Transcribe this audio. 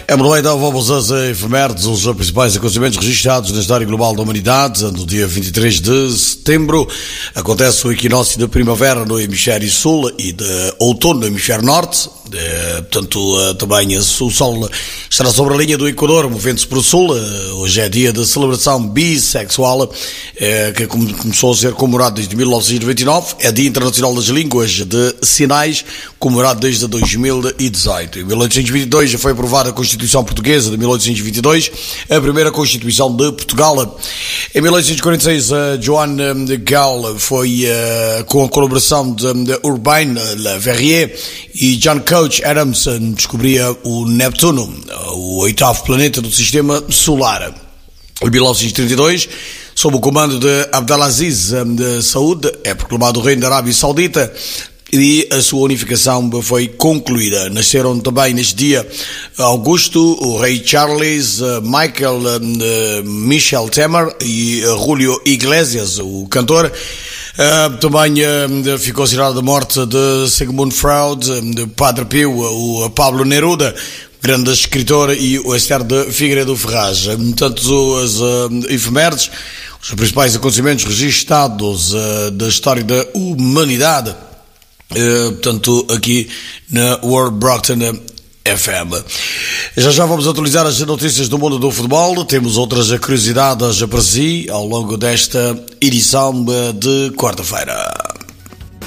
É verdade, então vamos às efemérides, os principais acontecimentos registrados na história global da humanidade. No dia 23 de setembro acontece o equinócio de primavera no hemisfério sul e de outono no hemisfério norte. Portanto, também o Sol estará sobre a linha do Equador, movendo-se para o sul. Hoje é dia de celebração bissexual, que começou a ser comemorado desde 1929. É Dia Internacional das Línguas de Sinais, comemorado desde 2018. Em 1822 já foi aprovada a Constituição Portuguesa de 1822, a primeira Constituição de Portugal. Em 1846, Joan Gall foi com a colaboração de Urbain Le Verrier e John Couch Adams descobria o Neptuno, o oitavo planeta do Sistema Solar. Em 1932, sob o comando de Abdelaziz de Saud, é proclamado o Reino da Arábia Saudita e a sua unificação foi concluída. Nasceram também neste dia Augusto, o Rei Charles, Michel Temer e Julio Iglesias, o cantor. Também ficou assinalada a morte de Sigmund Freud, de Padre Pio, o Pablo Neruda, grande escritor, e o Esther de Figueiredo Ferraz. Portanto, os efemérides, os principais acontecimentos registados da história da humanidade, portanto, aqui na World Brockton FM. Já vamos atualizar as notícias do mundo do futebol. Temos outras curiosidades para si ao longo desta edição de quarta-feira.